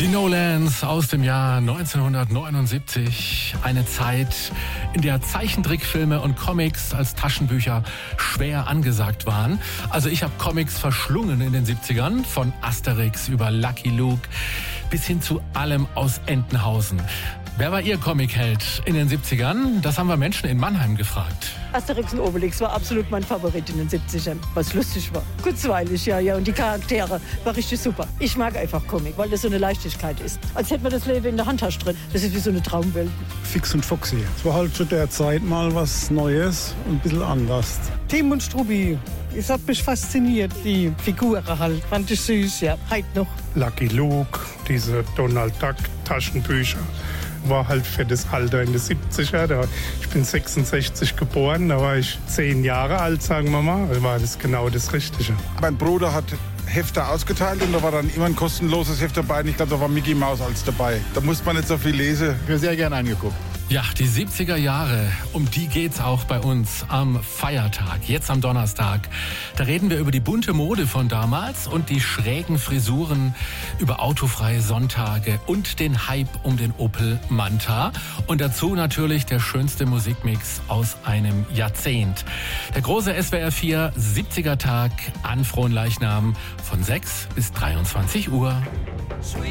Die No-Lands aus dem Jahr 1979. Eine Zeit, in der Zeichentrickfilme und Comics als Taschenbücher schwer angesagt waren. Also ich habe Comics verschlungen in den 70ern, von Asterix über Lucky Luke bis hin zu allem aus Entenhausen. Wer war Ihr Comicheld in den 70ern? Das haben wir Menschen in Mannheim gefragt. Asterix und Obelix war absolut mein Favorit in den 70ern, was lustig war. Kurzweilig, ja, und die Charaktere war richtig super. Ich mag einfach Comic, weil das so eine Leichtigkeit ist. Als hätte man das Leben in der Handtasche drin. Das ist wie so eine Traumwelt. Fix und Foxy. Es war halt zu der Zeit mal was Neues und ein bisschen anders. Tim und Struppi. Es hat mich fasziniert, die Figuren halt. Fand ich süß, ja. Heute noch. Lucky Luke, diese Donald Duck Taschenbücher. War halt für das Alter in den 70er. Ich bin 66 geboren, da war ich 10 Jahre alt, sagen wir mal. Da war das genau das Richtige. Mein Bruder hat Hefte ausgeteilt und da war dann immer ein kostenloses Heft dabei. Und ich glaube, da war Mickey Mouse als dabei. Da musste man nicht so viel lesen. Ich habe sehr gerne angeguckt. Ja, die 70er Jahre, um die geht's auch bei uns am Feiertag, jetzt am Donnerstag. Da reden wir über die bunte Mode von damals und die schrägen Frisuren, über autofreie Sonntage und den Hype um den Opel Manta. Und dazu natürlich der schönste Musikmix aus einem Jahrzehnt. Der große SWR 4 70er Tag an Fronleichnam von 6 bis 23 Uhr. Sweet